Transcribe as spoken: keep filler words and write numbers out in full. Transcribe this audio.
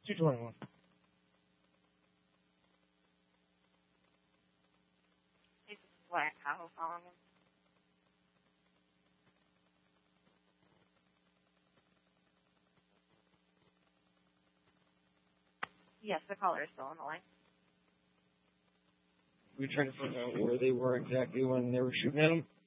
two twenty-one. This is Black Tahoe calling him. Yes, the caller is still on the line. We tried to find out where they were exactly when they were shooting at him.